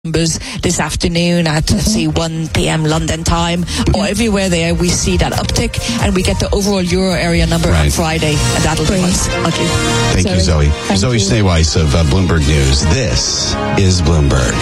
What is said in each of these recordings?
this afternoon at, say, 1 p.m. London time, or everywhere there we see that uptick, and we get the overall euro area number on Friday, and that'll be nice. Okay. Thank you, Zoe. Zoe Sneeweiss of Bloomberg News. This is Bloomberg.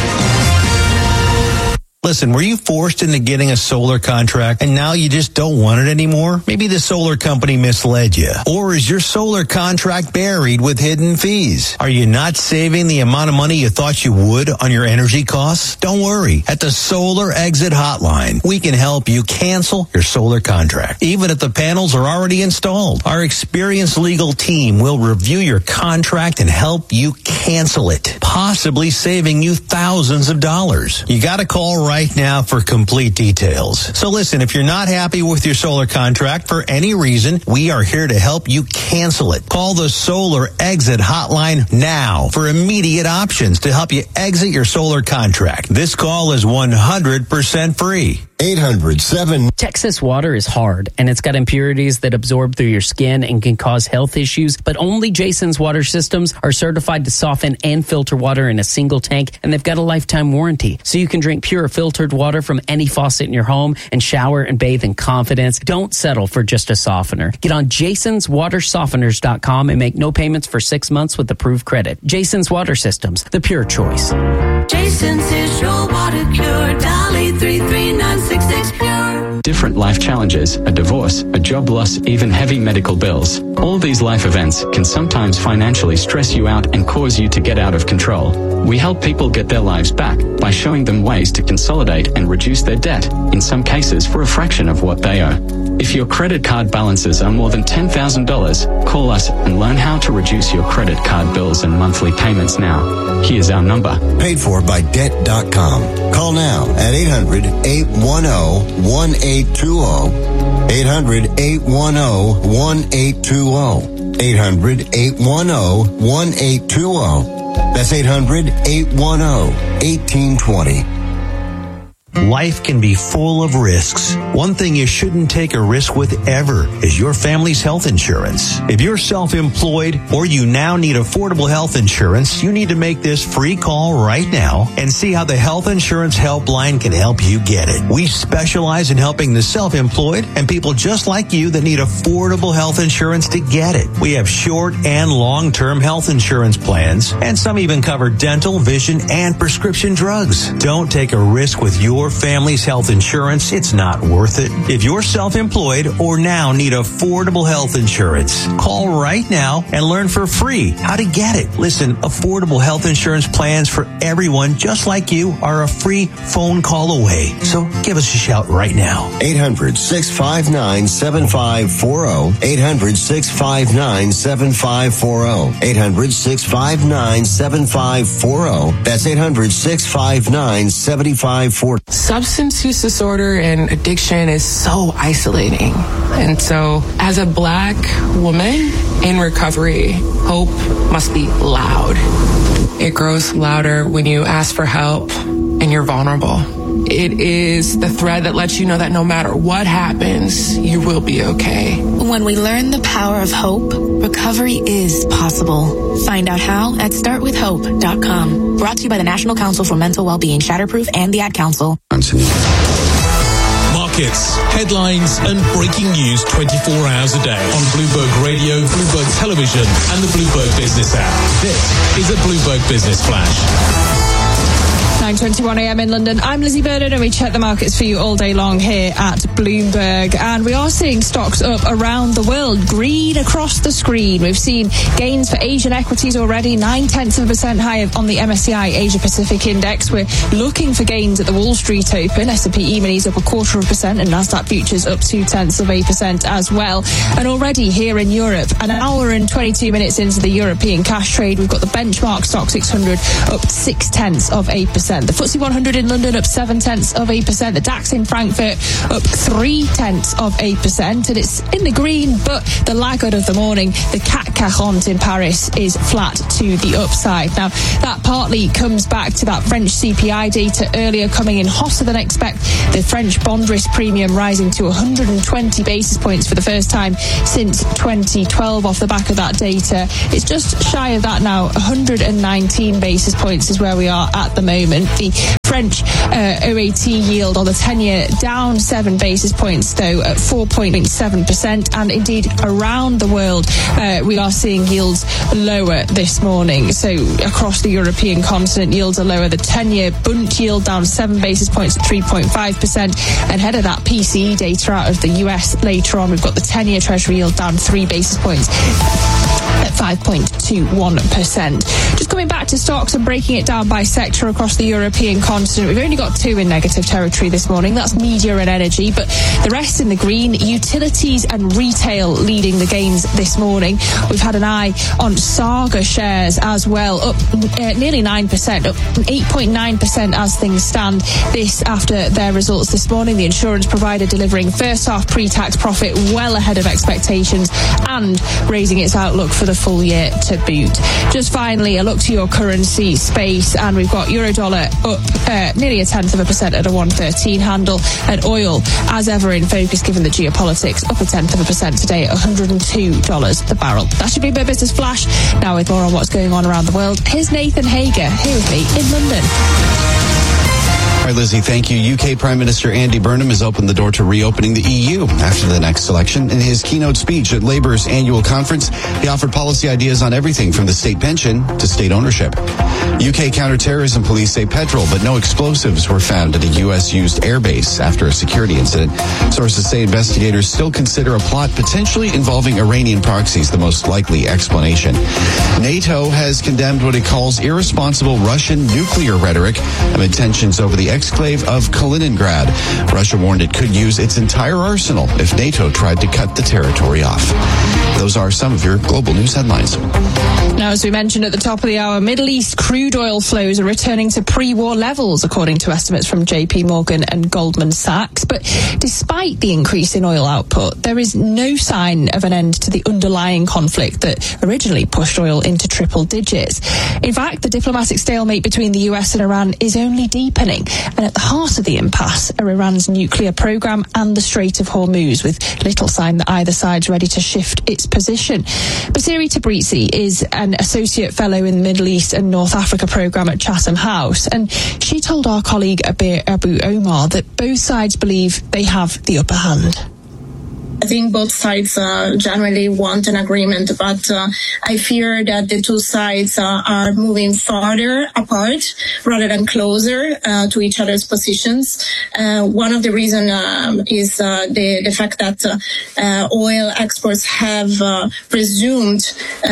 Listen, were you forced into getting a solar contract and now you just don't want it anymore? Maybe the solar company misled you. Or is your solar contract buried with hidden fees? Are you not saving the amount of money you thought you would on your energy costs? Don't worry. At the Solar Exit Hotline, we can help you cancel your solar contract, even if the panels are already installed. Our experienced legal team will review your contract and help you cancel it, possibly saving you thousands of dollars. You got to call right now for complete details. So listen, if you're not happy with your solar contract for any reason, we are here to help you cancel it. Call the Solar Exit Hotline now for immediate options to help you exit your solar contract. This call is 100% free. 800-7. Texas water is hard, and it's got impurities that absorb through your skin and can cause health issues, but only Jason's Water Systems are certified to soften and filter water in a single tank, and they've got a lifetime warranty. So you can drink pure filtered water from any faucet in your home and shower and bathe in confidence. Don't settle for just a softener. Get on jasonswatersofteners.com and make no payments for 6 months with approved credit. Jason's Water Systems, the pure choice. Jason's is your water cure. Dolly 33966 pure. Different life challenges, a divorce, a job loss, even heavy medical bills. All these life events can sometimes financially stress you out and cause you to get out of control. We help people get their lives back by showing them ways to consolidate and reduce their debt, in some cases for a fraction of what they owe. If your credit card balances are more than $10,000, call us and learn how to reduce your credit card bills and monthly payments now. Here's our number. Paid for by Debt.com. Call now at 800-810-1820. 800-810-1820. 800-810-1820. That's 800-810-1820. Life can be full of risks. One thing you shouldn't take a risk with ever is your family's health insurance. If you're self-employed or you now need affordable health insurance, you need to make this free call right now and see how the Health Insurance Helpline can help you get it. We specialize in helping the self-employed and people just like you that need affordable health insurance to get it. We have short and long-term health insurance plans, and some even cover dental, vision, and prescription drugs. Don't take a risk with your family's health insurance. It's not worth it. If you're self-employed or now need affordable health insurance, call right now and learn for free how to get it. Listen, affordable health insurance plans for everyone just like you are a free phone call away. So give us a shout right now. 800-659-7540. 800-659-7540. 800-659-7540. That's 800-659-7540. Substance use disorder and addiction is so isolating. And so as a Black woman in recovery, hope must be loud. It grows louder when you ask for help and you're vulnerable. It is the thread that lets you know that no matter what happens, you will be okay. When we learn the power of hope, recovery is possible. Find out how at startwithhope.com. Brought to you by the National Council for Mental Wellbeing, Shatterproof, and the Ad Council. Markets, headlines, and breaking news 24 hours a day on Bloomberg Radio, Bloomberg Television, and the Bloomberg Business app. This is a Bloomberg Business Flash. 9:21 a.m. in London. I'm Lizzie Burnett, and we check the markets for you all day long here at Bloomberg. And we are seeing stocks up around the world, green across the screen. We've seen gains for Asian equities already, 0.9% higher on the MSCI Asia Pacific Index. We're looking for gains at the Wall Street Open. S&P E-minis up 0.25%, and Nasdaq futures up 0.2% as well. And already here in Europe, an hour and 22 minutes into the European cash trade, we've got the benchmark stock 600 up 0.6%. The FTSE 100 in London up 0.7%. The DAX in Frankfurt up 0.3%. And it's in the green, but the laggard of the morning, the CAC 40 in Paris, is flat to the upside. Now, that partly comes back to that French CPI data earlier coming in hotter than expected. The French bond risk premium rising to 120 basis points for the first time since 2012 off the back of that data. It's just shy of that now. 119 basis points is where we are at the moment. The French OAT yield on the 10-year down 7 basis points, though, at 4.7%. And indeed, around the world, we are seeing yields lower this morning. So across the European continent, yields are lower. The 10-year Bund yield down 7 basis points at 3.5%. And ahead of that PCE data out of the US later on, we've got the 10-year Treasury yield down 3 basis points at 5.21%. Just coming back to stocks and breaking it down by sector across the European continent, we've only got 2 in negative territory this morning. That's media and energy, but the rest in the green. Utilities and retail leading the gains this morning. We've had an eye on Saga shares as well, up nearly 9%, up 8.9% as things stand. This after their results this morning. The insurance provider delivering first half pre-tax profit well ahead of expectations and raising its outlook for the full year to boot. Just finally, a look to your currency space, and we've got Eurodollar up nearly 0.1% at a 113 handle, and oil as ever in focus given the geopolitics, up 0.1% today at $102 the barrel. That should be a business flash. Now with more on what's going on around the world, here's Nathan Hager here with me in London. All right, Lizzie, thank you. UK Prime Minister Andy Burnham has opened the door to reopening the EU after the next election. In his keynote speech at Labour's annual conference, he offered policy ideas on everything from the state pension to state ownership. UK counterterrorism police say petrol but no explosives were found at a US-used airbase after a security incident. Sources say investigators still consider a plot potentially involving Iranian proxies the most likely explanation. NATO has condemned what it calls irresponsible Russian nuclear rhetoric amid tensions over the exclave of Kaliningrad. Russia warned it could use its entire arsenal if NATO tried to cut the territory off. Those are some of your global news headlines. Now, as we mentioned at the top of the hour, Middle East crude oil flows are returning to pre-war levels, according to estimates from JP Morgan and Goldman Sachs. But despite the increase in oil output, there is no sign of an end to the underlying conflict that originally pushed oil into triple digits. In fact, the diplomatic stalemate between the US and Iran is only deepening. And at the heart of the impasse are Iran's nuclear program and the Strait of Hormuz, with little sign that either side's ready to shift its position. Basiri Tabrizi is an associate fellow in the Middle East and North Africa program at Chatham House, and she told our colleague Abu Omar that both sides believe they have the upper hand. I think both sides generally want an agreement, but I fear that the two sides are moving farther apart rather than closer to each other's positions. One of the reasons is the fact that oil exports have resumed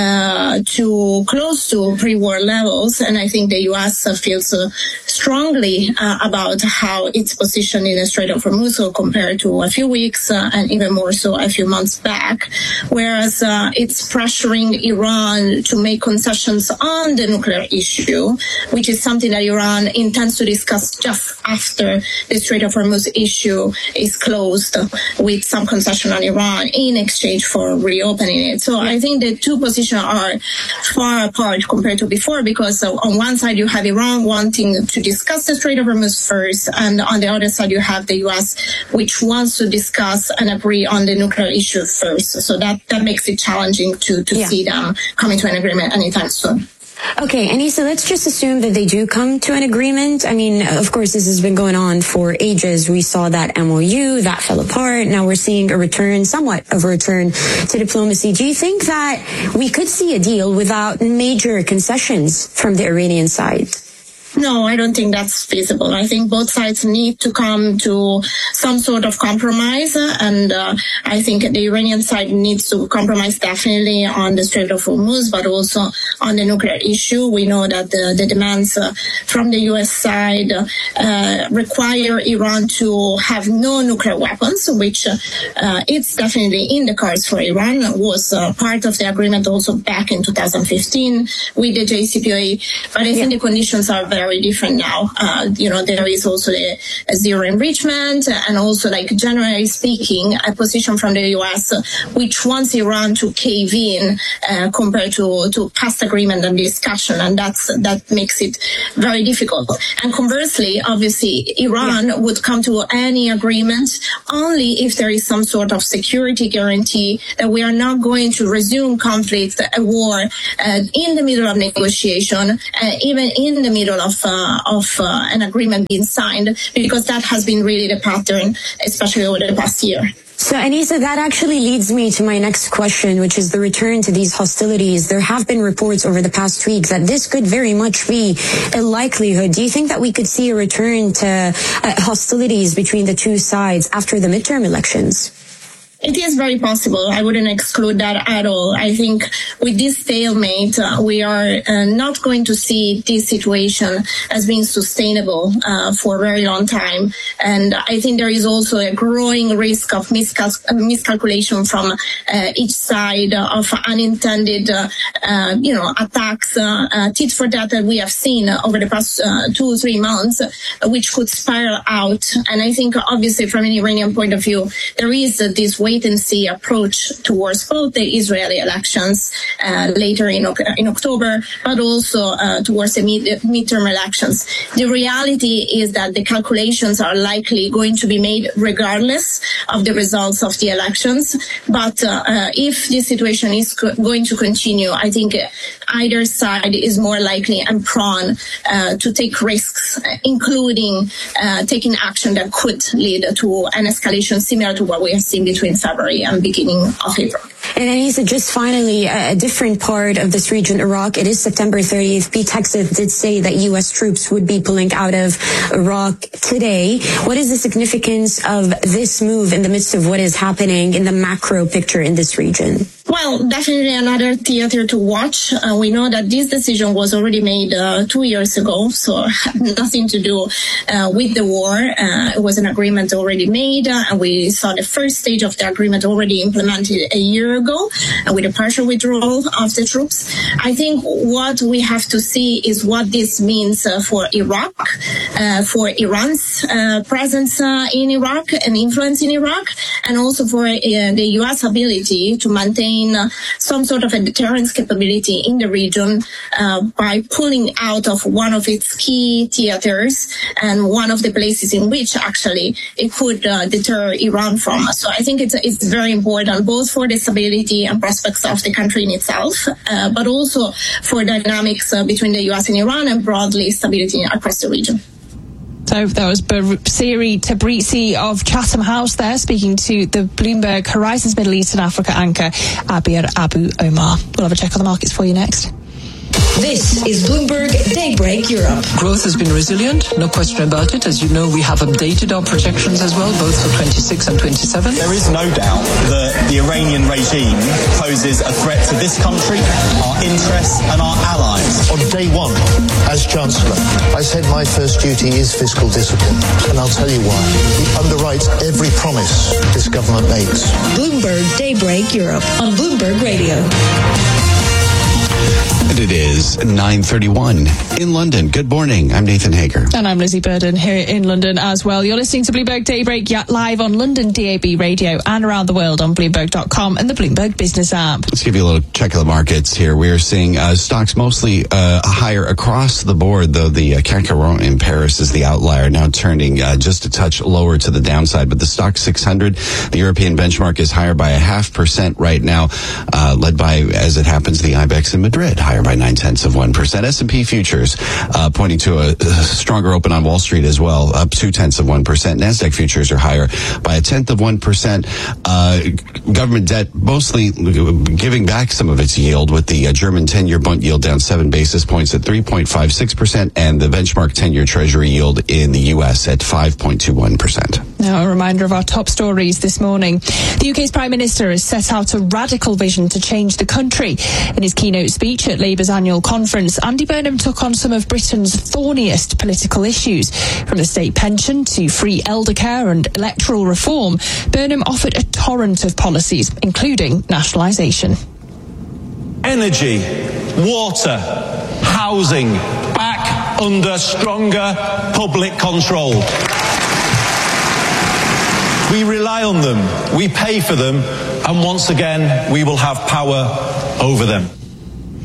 to close to pre-war levels, and I think the U.S. feels strongly about how its position in the Strait of Hormuz compared to a few weeks and even more so a few months back, whereas it's pressuring Iran to make concessions on the nuclear issue, which is something that Iran intends to discuss just after the Strait of Hormuz issue is closed, with some concession on Iran in exchange for reopening it. So I think the two positions are far apart compared to before, because on one side you have Iran wanting to discuss the Strait of Hormuz first, and on the other side you have the U.S., which wants to discuss and agree on the nuclear issue first. So that makes it challenging to see them coming to an agreement anytime soon. Okay, Anissa, let's just assume that they do come to an agreement. I mean, of course, this has been going on for ages. We saw that MOU, that fell apart. Now we're seeing somewhat of a return to diplomacy. Do you think that we could see a deal without major concessions from the Iranian side? No, I don't think that's feasible. I think both sides need to come to some sort of compromise, and I think the Iranian side needs to compromise definitely on the Strait of Hormuz, but also on the nuclear issue. We know that the demands from the U.S. side require Iran to have no nuclear weapons, which it's definitely in the cards for Iran. It was part of the agreement also back in 2015 with the JCPOA, but I think the conditions are very different now. There is also the zero enrichment, and also, like, generally speaking, a position from the U.S. which wants Iran to cave in compared to past agreement and discussion, and that makes it very difficult. And conversely, obviously, Iran would come to any agreement only if there is some sort of security guarantee that we are not going to resume conflict, a war, in the middle of negotiation, even in the middle of of an agreement being signed, because that has been really the pattern, especially over the past year. So, Anissa, that actually leads me to my next question, which is the return to these hostilities. There have been reports over the past week that this could very much be a likelihood. Do you think that we could see a return to hostilities between the two sides after the midterm elections? It is very possible. I wouldn't exclude that at all. I think with this stalemate, we are not going to see this situation as being sustainable for a very long time. And I think there is also a growing risk of miscalculation from each side, of unintended, attacks, tit for tat that we have seen over the past 2 or 3 months, which could spiral out. And I think, obviously, from an Iranian point of view, there is this wait-and-see approach towards both the Israeli elections later in October, but also towards the midterm elections. The reality is that the calculations are likely going to be made regardless of the results of the elections. But if this situation is going to continue, I think either side is more likely and prone to take risks, including taking action that could lead to an escalation similar to what we have seen between February and beginning of April. And Anissa, just finally, a different part of this region, Iraq, it is September 30th. Pete Hegseth did say that U.S. troops would be pulling out of Iraq today. What is the significance of this move in the midst of what is happening in the macro picture in this region? Well, definitely another theater to watch. We know that this decision was already made 2 years ago, so had nothing to do with the war. It was an agreement already made, and we saw the first stage of the agreement already implemented a year ago, with a partial withdrawal of the troops. I think what we have to see is what this means for Iraq, for Iran's presence in Iraq and influence in Iraq, and also for the U.S. ability to maintain some sort of a deterrence capability in the region by pulling out of one of its key theaters and one of the places in which actually it could deter Iran from. So I think it's very important, both for the stability and prospects of the country in itself, but also for dynamics between the U.S. and Iran, and broadly stability across the region. So that was Siri Tabrizi of Chatham House there, speaking to the Bloomberg Horizons Middle East and Africa anchor, Abir Abu Omar. We'll have a check on the markets for you next. This is Bloomberg Daybreak Europe. Growth has been resilient, no question about it. As you know, we have updated our projections as well, both for 26 and 27. There is no doubt that the Iranian regime poses a threat to this country, our interests and our allies. On day one, as Chancellor, I said my first duty is fiscal discipline, and I'll tell you why. We underwrite every promise this government makes. Bloomberg Daybreak Europe on Bloomberg Radio. And it is 9:31 in London. Good morning. I'm Nathan Hager. And I'm Lizzie Burden here in London as well. You're listening to Bloomberg Daybreak live on London DAB radio and around the world on Bloomberg.com and the Bloomberg Business app. Let's give you a little check of the markets here. We're seeing stocks mostly higher across the board, though the CAC 40 in Paris is the outlier, now turning just a touch lower to the downside. But the stock 600, the European benchmark, is higher by 0.5% right now, led by, as it happens, the IBEX in Madrid, higher by 0.9%. S&P futures pointing to a stronger open on Wall Street as well, up 0.2%. NASDAQ futures are higher by 0.1%. Government debt mostly giving back some of its yield, with the German 10-year Bund yield down 7 basis points at 3.56%, and the benchmark 10-year Treasury yield in the U.S. at 5.21%. Now, a reminder of our top stories this morning. The UK's Prime Minister has set out a radical vision to change the country. In his keynote speech at Labour's annual conference, Andy Burnham took on some of Britain's thorniest political issues. From the state pension to free elder care and electoral reform, Burnham offered a torrent of policies, including nationalisation. Energy, water, housing, back under stronger public control. We rely on them, we pay for them, and once again, we will have power over them.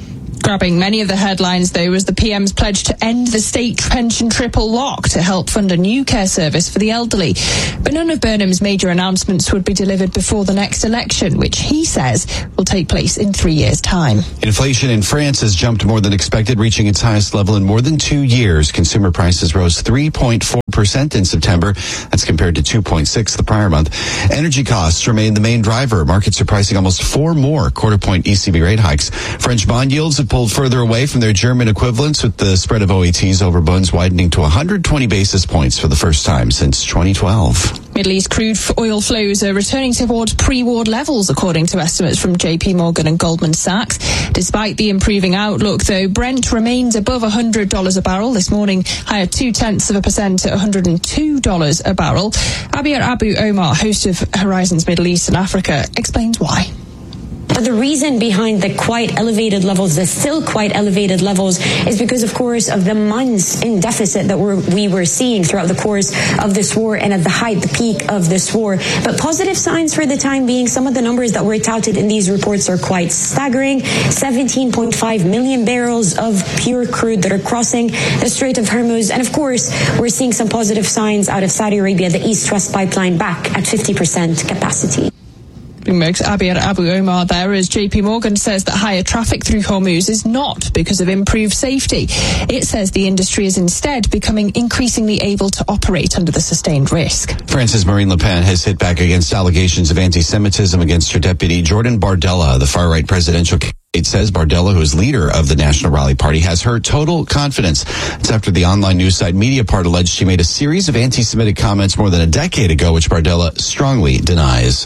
Grabbing many of the headlines, though, was the PM's pledge to end the state pension triple lock to help fund a new care service for the elderly. But none of Burnham's major announcements would be delivered before the next election, which he says will take place in 3 years' time. Inflation in France has jumped more than expected, reaching its highest level in more than 2 years. Consumer prices rose 3.4% in September. That's compared to 2.6% the prior month. Energy costs remain the main driver. Markets are pricing almost 4 more quarter-point ECB rate hikes. French bond yields have pulled further away from their German equivalents, with the spread of OATs over bonds widening to 120 basis points for the first time since 2012. Middle East crude oil flows are returning towards pre-war levels, according to estimates from JP Morgan and Goldman Sachs. Despite the improving outlook, though, Brent remains above $100 a barrel. This morning, higher 0.2% at $102 a barrel. Abir Abu Omar, host of Horizons Middle East and Africa, explains why. But the reason behind the quite elevated levels, the still quite elevated levels, is because, of course, of the months in deficit that we were seeing throughout the course of this war and at the height, the peak of this war. But positive signs for the time being, some of the numbers that were touted in these reports are quite staggering. 17.5 million barrels of pure crude that are crossing the Strait of Hormuz. And, of course, we're seeing some positive signs out of Saudi Arabia, the East-West pipeline back at 50% capacity. Bloomberg's Abir Abu Omar there, as JP Morgan says that higher traffic through Hormuz is not because of improved safety. It says the industry is instead becoming increasingly able to operate under the sustained risk. France's Marine Le Pen has hit back against allegations of anti-Semitism against her deputy, Jordan Bardella. The far-right presidential candidate says Bardella, who is leader of the National Rally Party, has her total confidence. It's after the online news site Mediapart alleged she made a series of anti-Semitic comments more than a decade ago, which Bardella strongly denies.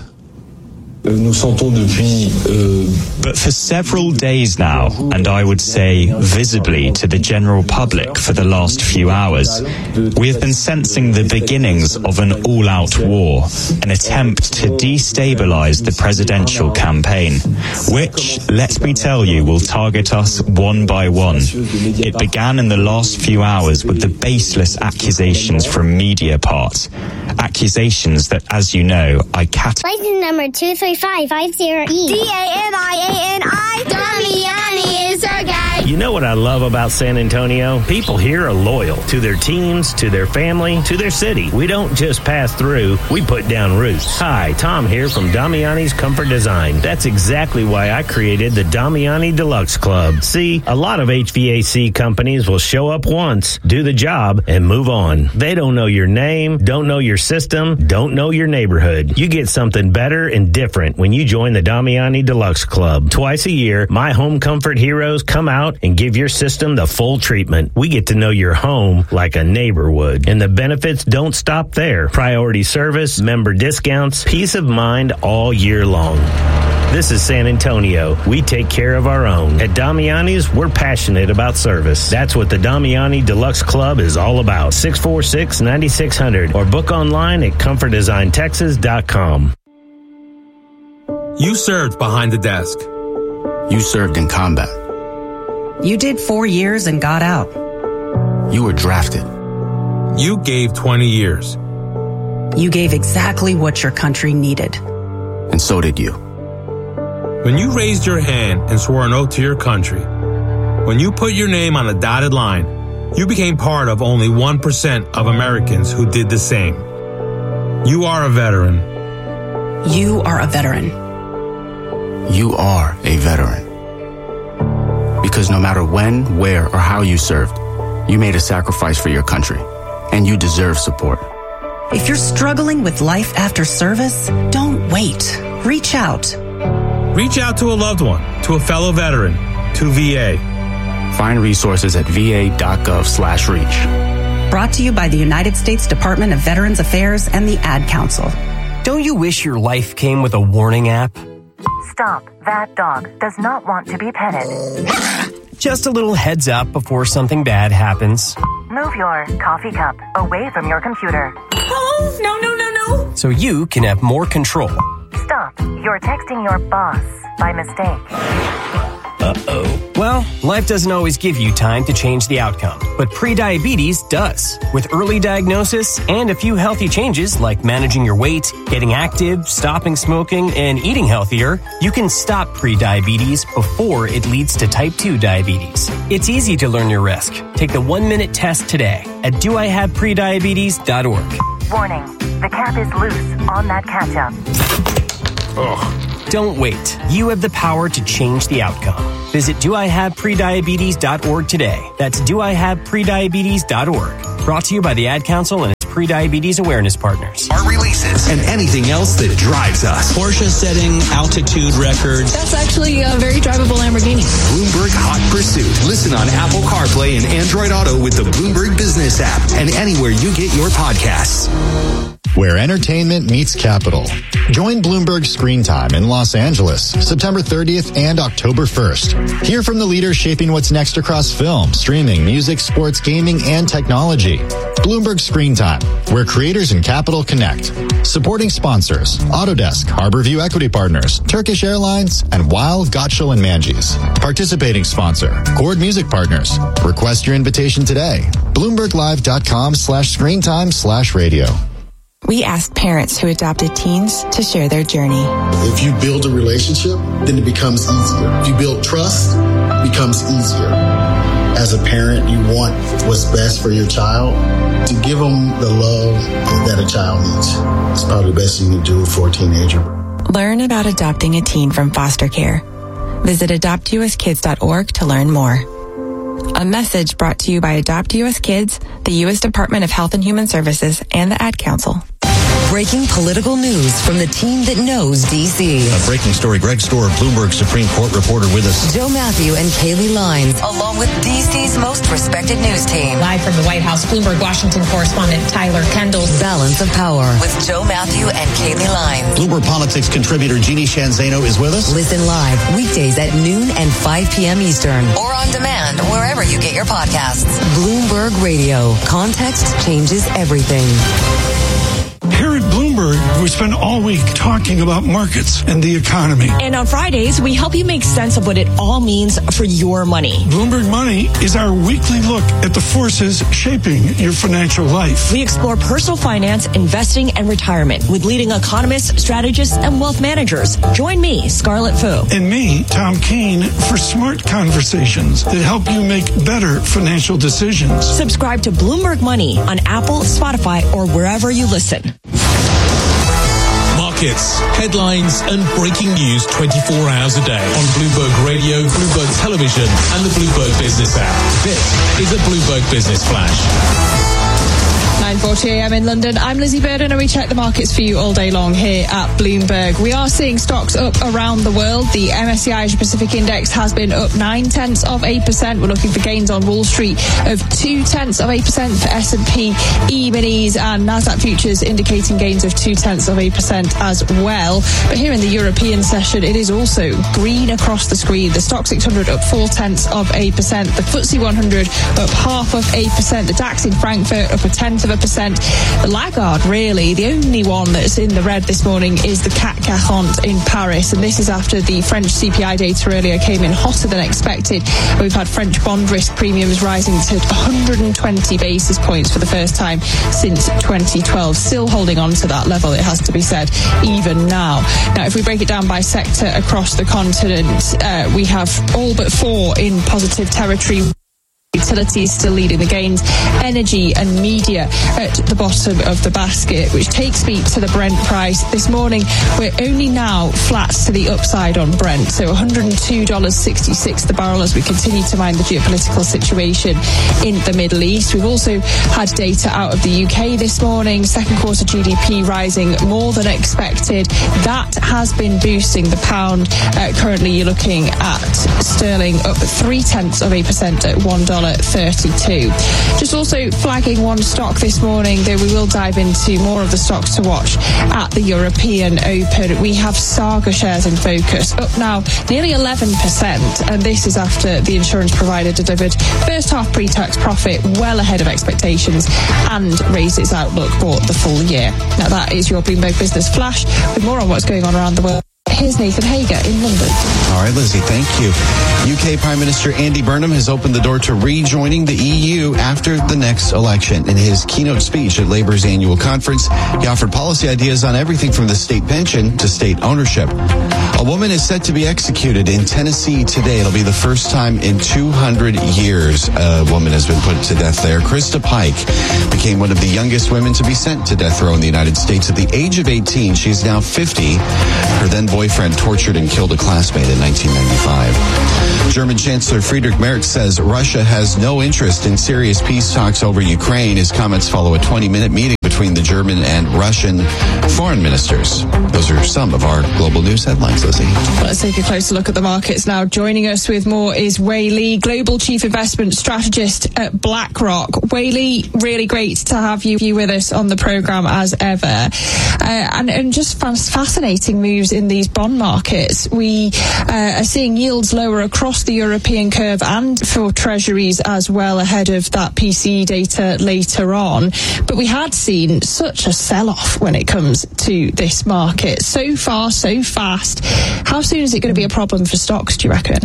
But for several days now, and I would say visibly to the general public for the last few hours, we have been sensing the beginnings of an all-out war, an attempt to destabilize the presidential campaign, which, let me tell you, will target us one by one. It began in the last few hours with the baseless accusations from Mediapart. Accusations that, as you know, I License number 23550E. D-A-N-I-A-N-I. Damiani is our guy. You know what I love about San Antonio? People here are loyal to their teams, to their family, to their city. We don't just pass through, we put down roots. Hi, Tom here from Damiani's Comfort Design. That's exactly why I created the Damiani Deluxe Club. See, a lot of HVAC companies will show up once, do the job, and move on. They don't know your name, don't know your system, don't know your neighborhood. You get something better and different when you join the Damiani Deluxe Club. Twice a year, my home comfort heroes come out and give your system the full treatment. We get to know your home like a neighbor would. And the benefits don't stop there. Priority service, member discounts, peace of mind all year long. This is San Antonio. We take care of our own. At Damiani's, we're passionate about service. That's what the Damiani Deluxe Club is all about. 646-9600 or book online at comfortdesigntexas.com. You served behind the desk. You served in combat. You did 4 years and got out. You were drafted. You gave 20 years. You gave exactly what your country needed. And so did you. When you raised your hand and swore an oath to your country, when you put your name on a dotted line, you became part of only 1% of Americans who did the same. You are a veteran. You are a veteran. You are a veteran. Because no matter when, where, or how you served, you made a sacrifice for your country, and you deserve support. If you're struggling with life after service, don't wait. Reach out. Reach out to a loved one, to a fellow veteran, to VA. Find resources at va.gov/reach. Brought to you by the United States Department of Veterans Affairs and the Ad Council. Don't you wish your life came with a warning app? Stop. That dog does not want to be petted. Just a little heads up before something bad happens. Move your coffee cup away from your computer. Oh, no. So you can have more control. Stop. You're texting your boss by mistake. Uh-oh. Well, life doesn't always give you time to change the outcome, but prediabetes does. With early diagnosis and a few healthy changes like managing your weight, getting active, stopping smoking, and eating healthier, you can stop prediabetes before it leads to type 2 diabetes. It's easy to learn your risk. Take the 1-minute test today at doihaveprediabetes.org. Warning, the cap is loose on that ketchup. Ugh. Don't wait. You have the power to change the outcome. Visit doihaveprediabetes.org today. That's doihaveprediabetes.org. Brought to you by the Ad Council and its Prediabetes Awareness Partners. Our releases and anything else that drives us. Porsche setting altitude records. That's actually a very drivable Lamborghini. Bloomberg Hot Pursuit. Listen on Apple CarPlay and Android Auto with the Bloomberg Business app and anywhere you get your podcasts. Where entertainment meets capital. Join Bloomberg Screen Time in Los Angeles, September 30th and October 1st. Hear from the leaders shaping what's next across film, streaming, music, sports, gaming, and technology. Bloomberg Screen Time, where creators and capital connect. Supporting sponsors, Autodesk, Harborview Equity Partners, Turkish Airlines, and Weil, Gotshal & Manges. Participating sponsor, Chord Music Partners. Request your invitation today. BloombergLive.com/screentime/radio. We asked parents who adopted teens to share their journey. If you build a relationship, then it becomes easier. If you build trust, it becomes easier. As a parent, you want what's best for your child. To give them the love that a child needs. It's probably the best you can do for a teenager. Learn about adopting a teen from foster care. Visit adoptuskids.org to learn more. A message brought to you by Adopt U.S. Kids, the U.S. Department of Health and Human Services, and the Ad Council. Breaking political news from the team that knows D.C. A breaking story. Greg Storer, Bloomberg Supreme Court reporter with us. Joe Matthew and Kaylee Lines, along with D.C.'s most respected news team. Live from the White House, Bloomberg Washington correspondent Tyler Kendall. Balance of Power with Joe Matthew and Kaylee Lines. Bloomberg Politics contributor Jeannie Shanzano is with us. Listen live weekdays at noon and 5 p.m. Eastern. Or on demand wherever you get your podcasts. Bloomberg Radio. Context changes everything. Here at Bloomberg, we spend all week talking about markets and the economy. And on Fridays, we help you make sense of what it all means for your money. Bloomberg Money is our weekly look at the forces shaping your financial life. We explore personal finance, investing, and retirement with leading economists, strategists, and wealth managers. Join me, Scarlett Fu. And me, Tom Keene, for smart conversations that help you make better financial decisions. Subscribe to Bloomberg Money on Apple, Spotify, or wherever you listen. Markets, headlines, and breaking news 24 hours a day on Bloomberg Radio, Bloomberg Television, and the Bloomberg Business app. This is a Bloomberg Business Flash. 9:40 a.m. in London. I'm Lizzie Burden and we check the markets for you all day long here at Bloomberg. We are seeing stocks up around the world. The MSCI Asia Pacific Index has been up 0.9%. We're looking for gains on Wall Street of 0.2% for S&P E-minis, and Nasdaq futures indicating gains of 0.2% as well. But here in the European session, it is also green across the screen. The Stoxx 600 up 0.4%. The FTSE 100 up 0.5%. The DAX in Frankfurt up 0.1%. The laggard, really, the only one that's in the red this morning is the CAC 40 in Paris, and this is after the French CPI data earlier came in hotter than expected. We've had French bond risk premiums rising to 120 basis points for the first time since 2012. Still holding on to that level, it has to be said, even now. Now, if we break it down by sector across the continent, we have all but four in positive territory. Utilities still leading the gains, energy and media at the bottom of the basket, which takes me to the Brent price. This morning, we're only now flat to the upside on Brent, so $102.66 the barrel as we continue to mind the geopolitical situation in the Middle East. We've also had data out of the UK this morning, second quarter GDP rising more than expected. That has been boosting the pound. Currently, you're looking at sterling up 0.3% at $1.32. Just also flagging one stock this morning, though we will dive into more of the stocks to watch at the European Open. We have Saga shares in focus, up now nearly 11%, and this is after the insurance provider delivered first half pre-tax profit well ahead of expectations and raised its outlook for the full year. Now that is your Bloomberg Business Flash with more on what's going on around the world Here's Nathan Hager in London. All right, Lizzie, thank you. UK Prime Minister Andy Burnham has opened the door to rejoining the EU after the next election. In his keynote speech at Labour's annual conference, he offered policy ideas on everything from the state pension to state ownership. A woman is set to be executed in Tennessee today. It'll be the first time in 200 years a woman has been put to death there. Krista Pike became one of the youngest women to be sent to death row in the United States at the age of 18. She's now 50. Her then boyfriend tortured and killed a classmate in 1995. German Chancellor Friedrich Merz says Russia has no interest in serious peace talks over Ukraine. His comments follow a 20-minute meeting between the German and Russian foreign ministers. Those are some of our global news headlines, Lizzie. Let's take a closer look at the markets now. Joining us with more is Wei Li, Global Chief Investment Strategist at BlackRock. Wei Li, really great to have you with us on the programme as ever. And just fascinating moves in these bond markets. We are seeing yields lower across the European curve and for treasuries as well ahead of that PCE data later on. But we had seen such a sell-off when it comes to this market. So far, so fast. How soon is it going to be a problem for stocks, do you reckon?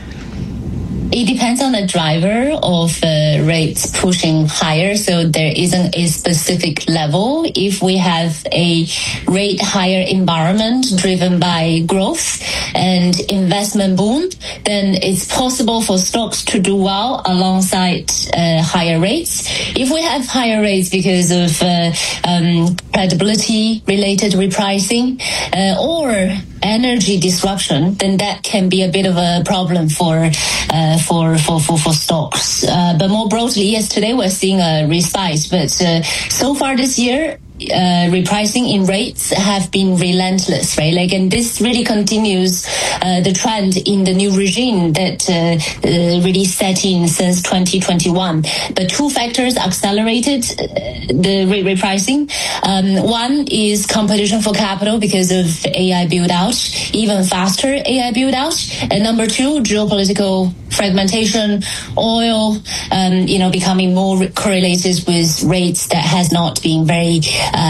It depends on the driver of rates pushing higher, so there isn't a specific level. If we have a rate higher environment driven by growth and investment boom, then it's possible for stocks to do well alongside higher rates. If we have higher rates because of credibility-related repricing or energy disruption, then that can be a bit of a problem for stocks. But more broadly, yes, today we're seeing a respite. But so far this year, repricing in rates have been relentless, right? And this really continues the trend in the new regime that really set in since 2021. But two factors accelerated the rate repricing. One is competition for capital because of AI build-out, even faster AI build-out. And number two, geopolitical fragmentation, oil, becoming more correlated with rates that has not been very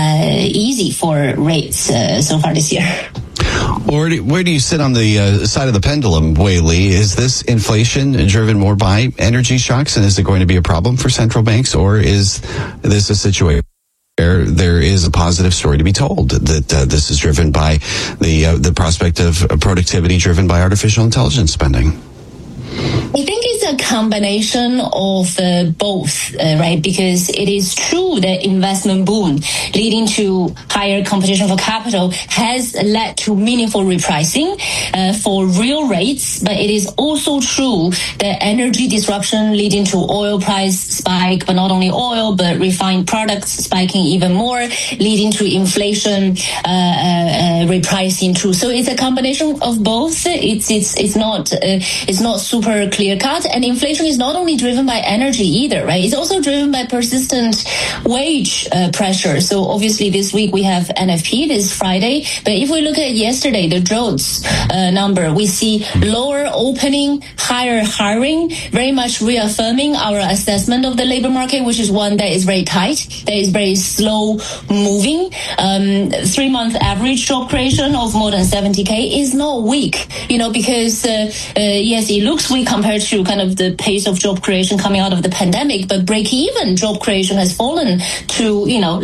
easy for rates so far this year. Where do you sit on the side of the pendulum, Wei Li? Is this inflation driven more by energy shocks, and is it going to be a problem for central banks, or is this a situation where there is a positive story to be told that this is driven by the prospect of productivity driven by artificial intelligence spending? I think it's a combination of both, right? Because it is true that investment boom leading to higher competition for capital has led to meaningful repricing for real rates. But it is also true that energy disruption leading to oil price spike, but not only oil, but refined products spiking even more, leading to inflation repricing too. So it's a combination of both. It's not super clear cut, and inflation is not only driven by energy either, right? It's also driven by persistent wage pressure. So obviously this week we have NFP this Friday, but if we look at yesterday, the JOLTS number, we see lower opening, higher hiring, very much reaffirming our assessment of the labor market, which is one that is very tight, that is very slow moving. 3-month average job creation of more than 70K is not weak, because yes, it looks weak compared to kind of the pace of job creation coming out of the pandemic, but break-even job creation has fallen to,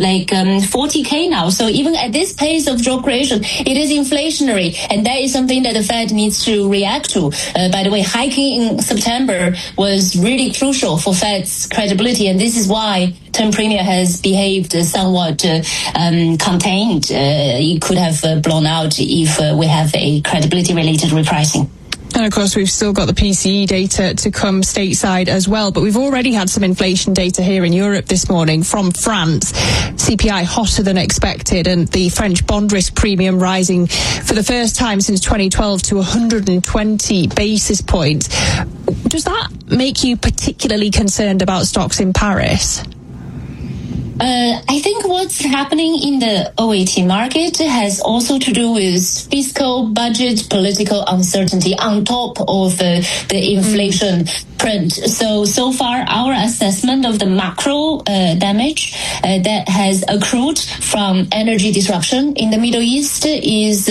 40K now. So even at this pace of job creation, it is inflationary, and that is something that the Fed needs to react to. By the way, hiking in September was really crucial for Fed's credibility, and this is why term premium has behaved somewhat contained. It could have blown out if we have a credibility-related repricing. And of course, we've still got the PCE data to come stateside as well. But we've already had some inflation data here in Europe this morning from France. CPI hotter than expected, and the French bond risk premium rising for the first time since 2012 to 120 basis points. Does that make you particularly concerned about stocks in Paris? I think what's happening in the OAT market has also to do with fiscal, budget, political uncertainty on top of the inflation print. So far, our assessment of the macro damage that has accrued from energy disruption in the Middle East is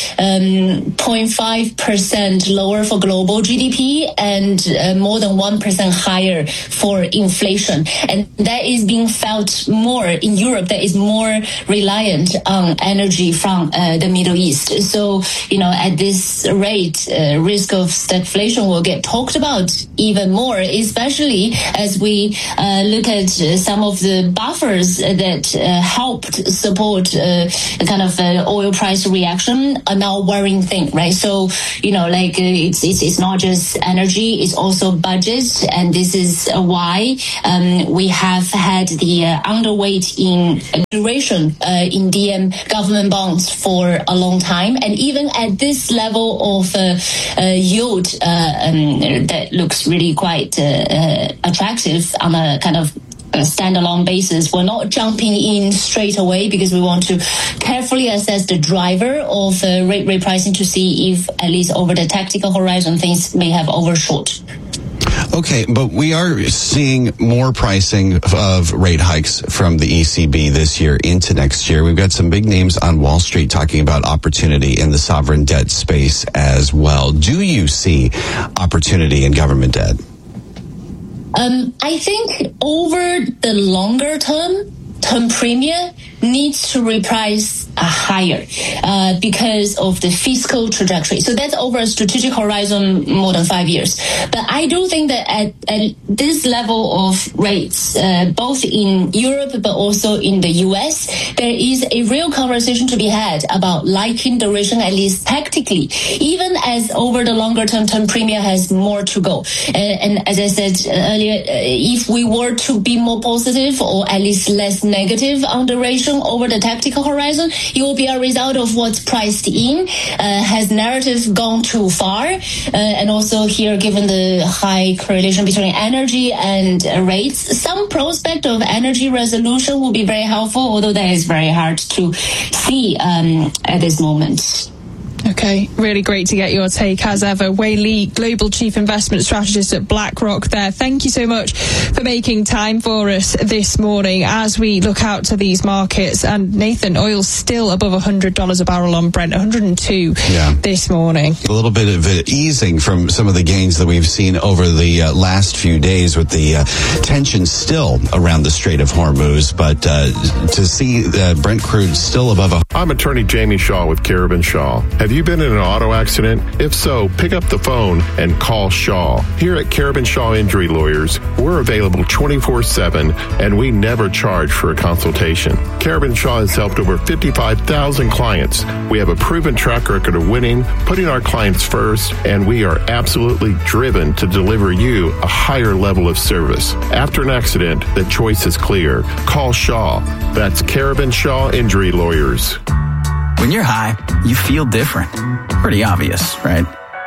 0.5% lower for global GDP and more than 1% higher for inflation. And that is being felt more in Europe, that is more reliant on energy from the Middle East. So, at this rate, risk of stagflation will get talked about even more, especially as we look at some of the buffers that helped support kind of oil price reaction are now worrying thing, right? So, it's not just energy, it's also budget. And this is why we have had the underweight in duration in DM government bonds for a long time. And even at this level of yield that looks really quite attractive on a kind of standalone basis, we're not jumping in straight away because we want to carefully assess the driver of rate repricing to see if, at least over the tactical horizon, things may have overshot. Okay, but we are seeing more pricing of rate hikes from the ECB this year into next year. We've got some big names on Wall Street talking about opportunity in the sovereign debt space as well. Do you see opportunity in government debt? I think over the longer term premium needs to reprice higher because of the fiscal trajectory. So that's over a strategic horizon more than 5 years. But I do think that at this level of rates, both in Europe but also in the US, there is a real conversation to be had about liking duration, at least tactically, even as over the longer term premium has more to go. And as I said earlier, if we were to be more positive or at least less negative on duration over the tactical horizon, it will be a result of what's priced in. Has narrative gone too far? And also here, given the high correlation between energy and rates, some prospect of energy resolution will be very helpful, although that is very hard to see at this moment. Okay, really great to get your take as ever. Wei Li, Global Chief Investment Strategist at BlackRock there. Thank you so much for making time for us this morning as we look out to these markets. And Nathan, oil's still above $100 a barrel on Brent, 102 this morning. A little bit of easing from some of the gains that we've seen over the last few days with the tension still around the Strait of Hormuz. But to see Brent crude still above I'm attorney Jamie Shaw with Carabin Shaw. Have you been in an auto accident? If so, pick up the phone and call Shaw. Here at Carabin Shaw Injury Lawyers, we're available 24/7 and we never charge for a consultation. Carabin Shaw has helped over 55,000 clients. We have a proven track record of winning, putting our clients first, and we are absolutely driven to deliver you a higher level of service. After an accident, the choice is clear. Call Shaw. That's Carabin Shaw Injury Lawyers. When you're high, you feel different. Pretty obvious, right?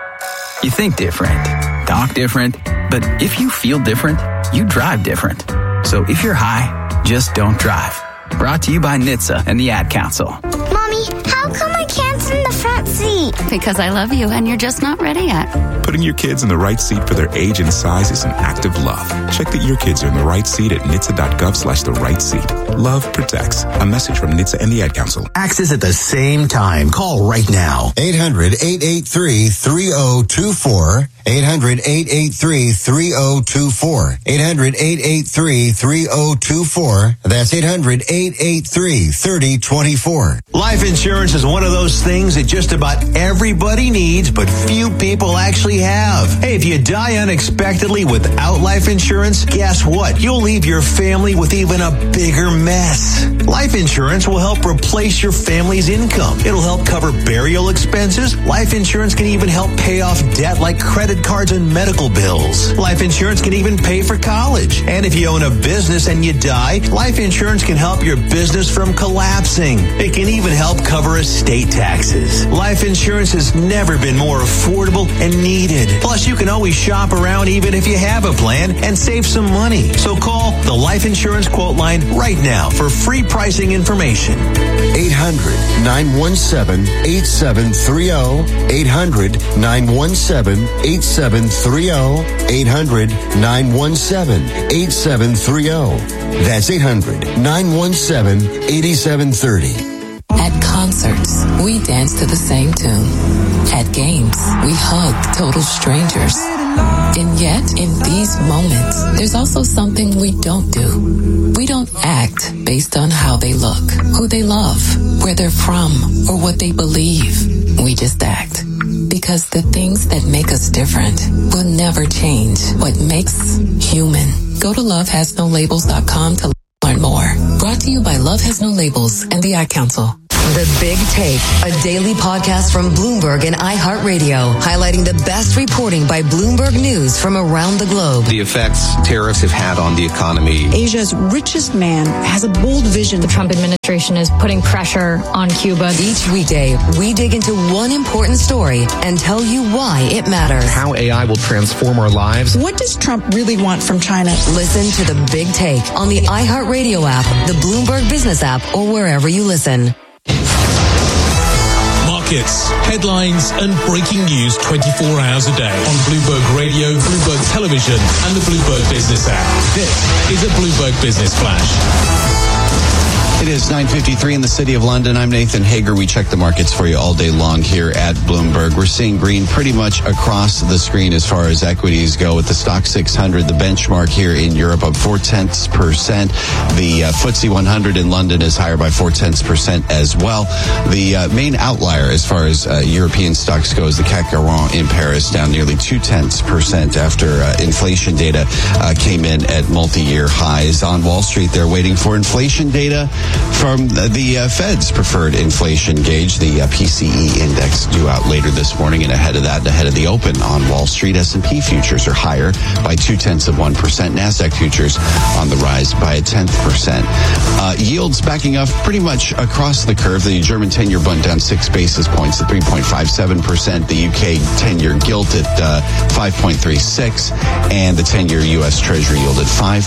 You think different, talk different, but if you feel different, you drive different. So if you're high, just don't drive. Brought to you by NHTSA and the Ad Council. Mommy, how come I can't sit in the front seat? Because I love you and you're just not ready yet. Putting your kids in the right seat for their age and size is an act of love. Check that your kids are in the right seat at NHTSA.gov/the right seat. Love protects. A message from NHTSA and the Ad Council. Access at the same time. Call right now. 800-883-3024. 800-883-3024. 800-883-3024. That's 800-883-3024. Life insurance is one of those things that just about everybody needs, but few people actually have. Hey, if you die unexpectedly without life insurance, guess what? You'll leave your family with even a bigger mess. Life insurance will help replace your family's income. It'll help cover burial expenses. Life insurance can even help pay off debt like credit cards and medical bills. Life insurance can even pay for college. And if you own a business and you die, life insurance can help your business from collapsing. It can even help cover estate taxes. Life insurance has never been more affordable and needed. Plus, you can always shop around even if you have a plan and save some money. So call the Life Insurance Quote Line right now for free price pricing information. 800-917-8730. 800-917-8730. 800-917-8730. That's 800-917-8730. At concerts, we dance to the same tune. At games, we hug total strangers. And yet, in these moments, there's also something we don't do. We don't act based on how they look, who they love, where they're from, or what they believe. We just act. Because the things that make us different will never change what makes human. Go to lovehasnolabels.com to learn more. Brought to you by Love Has No Labels and the Ad Council. The Big Take, a daily podcast from Bloomberg and iHeartRadio, highlighting the best reporting by Bloomberg News from around the globe. The effects tariffs have had on the economy. Asia's richest man has a bold vision. The Trump administration is putting pressure on Cuba. Each weekday, we dig into one important story and tell you why it matters. How AI will transform our lives. What does Trump really want from China? Listen to The Big Take on the iHeartRadio app, the Bloomberg Business app, or wherever you listen. Markets, headlines, and breaking news 24 hours a day on Bloomberg Radio, Bloomberg Television, and the Bloomberg Business app. This is a Bloomberg Business Flash. It is 9:53 in the city of London. I'm Nathan Hager. We check the markets for you all day long here at Bloomberg. We're seeing green pretty much across the screen as far as equities go, with the Stock 600, the benchmark here in Europe, up 0.4%. The FTSE 100 in London is higher by 0.4% as well. The main outlier as far as European stocks goes, the CAC 40 in Paris, down nearly 0.2% after inflation data came in at multi-year highs. On Wall Street, they're waiting for inflation data from the Fed's preferred inflation gauge, the PCE index, due out later this morning. And ahead of that, ahead of the open on Wall Street, S&P futures are higher by 0.2%. NASDAQ futures on the rise by 0.1%. Yields backing up pretty much across the curve. The German 10-year bund down 6 basis points at 3.57%. The UK 10-year gilt at 5.36%. And the 10-year U.S. Treasury yield at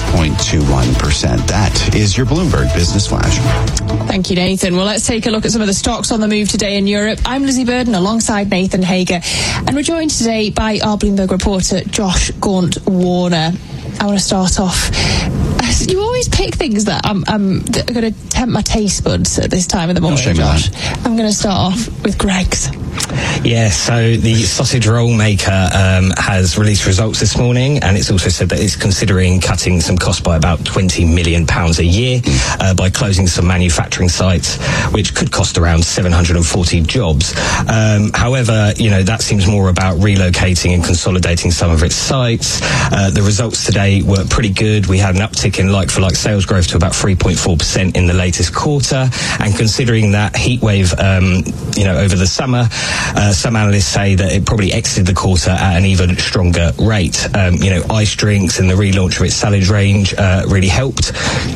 5.21%. That is your Bloomberg Business Flash. Thank you, Nathan. Well, let's take a look at some of the stocks on the move today in Europe. I'm Lizzie Burden alongside Nathan Hager, and we're joined today by our Bloomberg reporter, Josh Gaunt-Warner. I want to start off. You always pick things that are going to tempt my taste buds at this time of the morning, Josh. I'm going to start off with Greggs. Yeah, so the sausage roll maker has released results this morning, and it's also said that it's considering cutting some costs by about £20 million a year by closing some manufacturing sites, which could cost around 740 jobs. However, that seems more about relocating and consolidating some of its sites. The results today were pretty good. We had an uptick in like-for-like sales growth to about 3.4% in the latest quarter, and considering that heat wave, over the summer, some analysts say that it probably exited the quarter at an even stronger rate. Ice drinks and the relaunch of its salad range really helped.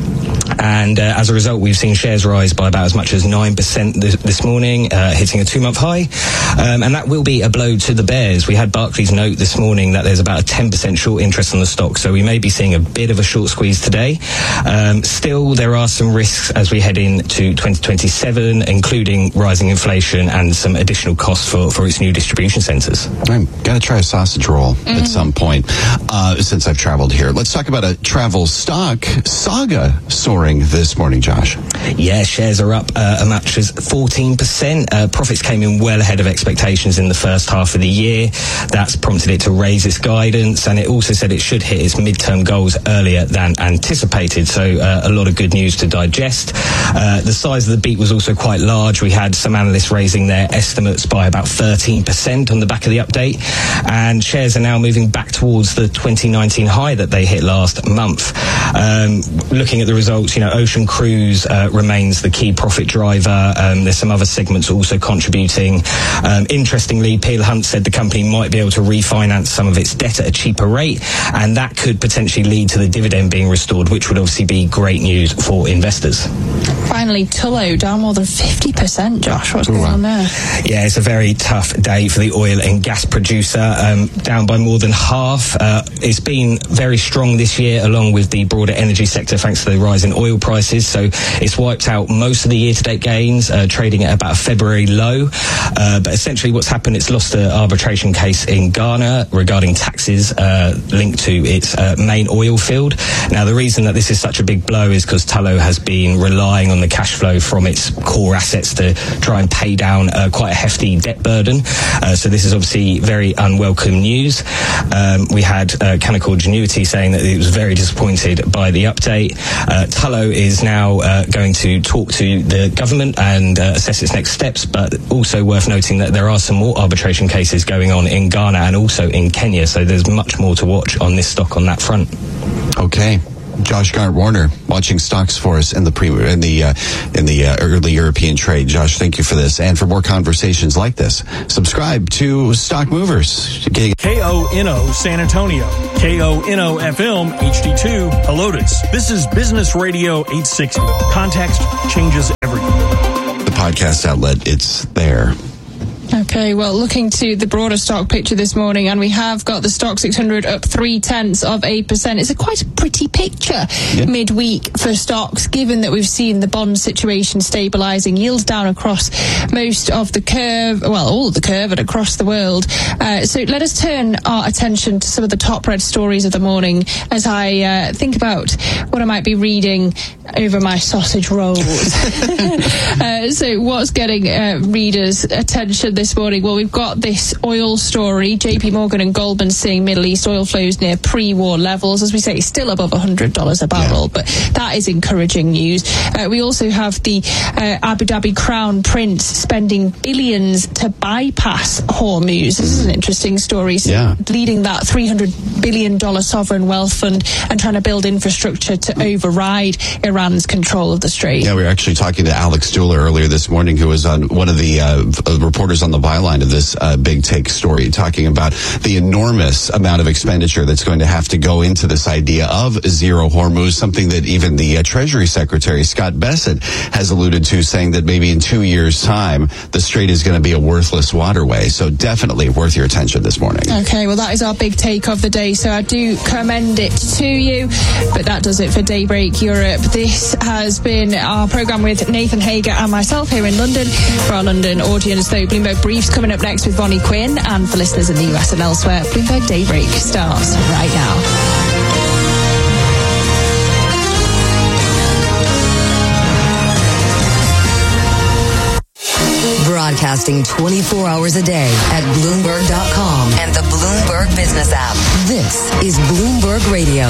And as a result, we've seen shares rise by about as much as 9% this morning, hitting a 2-month high. And that will be a blow to the bears. We had Barclays note this morning that there's about a 10% short interest on the stock, so we may be seeing a bit of a short squeeze today. Still, there are some risks as we head into 2027, including rising inflation and some additional costs for its new distribution centres. I've got to try a sausage roll at some point since I've traveled here. Let's talk about a travel stock, Saga, soaring this morning, Josh. Yeah, shares are up as much as 14%. Profits came in well ahead of expectations in the first half of the year. That's prompted it to raise its guidance, and it also said it should hit its midterm goals earlier than anticipated. So a lot of good news to digest. The size of the beat was also quite large. We had some analysts raising their estimates by about 13% on the back of the update, and shares are now moving back towards the 2019 high that they hit last month. Looking at the results, Ocean Cruise remains the key profit driver. There's some other segments also contributing. Interestingly, Peel Hunt said the company might be able to refinance some of its debt at a cheaper rate, and that could potentially lead to the dividend being restored, which would obviously be great news for investors. Finally, Tullow down more than 50%, Josh. What's going on there? Yeah, it's a very tough day for the oil and gas producer, down by more than half. It's been very strong this year, along with the broader energy sector, thanks to the rise in oil oil prices. So it's wiped out most of the year-to-date gains, trading at about a February low. But essentially what's happened, it's lost an arbitration case in Ghana regarding taxes linked to its main oil field. Now, the reason that this is such a big blow is because Tullow has been relying on the cash flow from its core assets to try and pay down quite a hefty debt burden. So this is obviously very unwelcome news. We had Canaccord Genuity saying that it was very disappointed by the update. Tullow is now going to talk to the government and assess its next steps, but also worth noting that there are some more arbitration cases going on in Ghana and also in Kenya, so there's much more to watch on this stock on that front. Okay. Josh Garrett-Warner watching stocks for us in the early European trade. Josh, thank you for this. And for more conversations like this, subscribe to Stock Movers. KONO San Antonio, KONO FM HD2 Helotes. This is Business Radio 860. Context changes everything. The podcast outlet, it's there. Okay, well, looking to the broader stock picture this morning, and we have got the stock 600 up 0.3%. It's quite a pretty picture midweek for stocks, given that we've seen the bond situation stabilising, yields down across most of the curve, well, all of the curve and across the world. So let us turn our attention to some of the top read stories of the morning as I think about what I might be reading over my sausage rolls. So what's getting readers' attention this morning? Well, we've got this oil story. JP Morgan and Goldman saying Middle East oil flows near pre-war levels. As we say, it's still above $100 a barrel, but that is encouraging news. We also have the Abu Dhabi Crown Prince spending billions to bypass Hormuz. This is an interesting story. Leading that $300 billion sovereign wealth fund and trying to build infrastructure to override Iran's control of the strait. Yeah, we were actually talking to Alex Deuler earlier this morning, who was on one of the reporters on the byline of this big take story, talking about the enormous amount of expenditure that's going to have to go into this idea of zero Hormuz, something that even the Treasury Secretary, Scott Bessent, has alluded to, saying that maybe in 2 years' time, the strait is going to be a worthless waterway. So definitely worth your attention this morning. Okay, well, that is our big take of the day, so I do commend it to you. But that does it for Daybreak Europe. This has been our programme with Nathan Hager and myself here in London. For our London audience, though, Bloomberg Briefs coming up next with Bonnie Quinn, and for listeners in the US and elsewhere, Bloomberg Daybreak starts right now. Broadcasting 24 hours a day at Bloomberg.com and the Bloomberg Business app. This is Bloomberg Radio.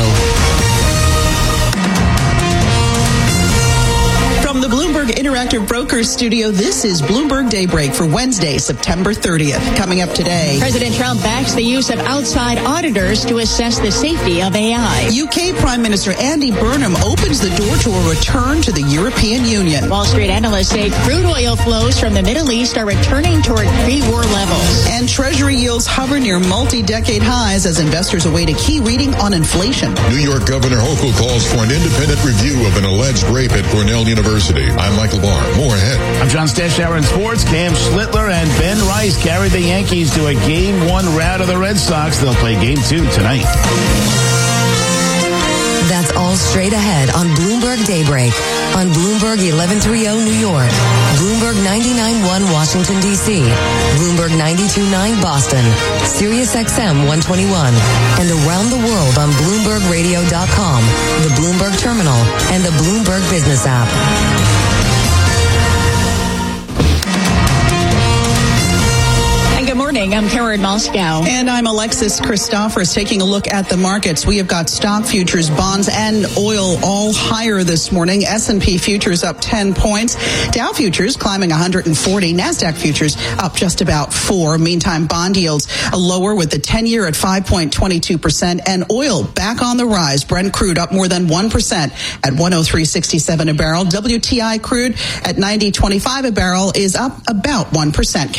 From the Bloomberg Interactive Brokers Studio, this is Bloomberg Daybreak for Wednesday, September 30th. Coming up today, President Trump backs the use of outside auditors to assess the safety of AI. UK Prime Minister Andy Burnham opens the door to a return to the European Union. Wall Street analysts say crude oil flows from the Middle East are returning toward pre-war levels. And Treasury yields hover near multi-decade highs as investors await a key reading on inflation. New York Governor Hochul calls for an independent review of an alleged rape at Cornell University. I'm Michael Barr. More ahead. I'm John Stashower in sports. Cam Schlittler and Ben Rice carried the Yankees to a Game 1 rout of the Red Sox. They'll play Game 2 tonight. That's all straight ahead on Bloomberg Daybreak on Bloomberg 1130 New York, Bloomberg 99.1 Washington, D.C., Bloomberg 92.9 Boston, Sirius XM 121, and around the world on BloombergRadio.com, the Bloomberg Terminal, and the Bloomberg Business app. Good morning. I'm Karen Moscow. And I'm Alexis Christophers. Taking a look at the markets, we have got stock futures, bonds, and oil all higher this morning. S&P futures up 10 points. Dow futures climbing 140. NASDAQ futures up just about 4. Meantime, bond yields lower with the 10-year at 5.22%. And oil back on the rise. Brent crude up more than 1% at 103.67 a barrel. WTI crude at 90.25 a barrel is up about 1%, Karen.